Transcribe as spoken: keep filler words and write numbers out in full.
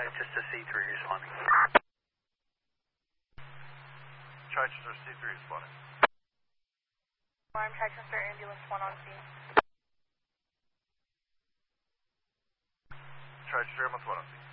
it's just a C three responding. Chichester C three responding. I'm Chichester ambulance one on scene. Chichester ambulance one on scene.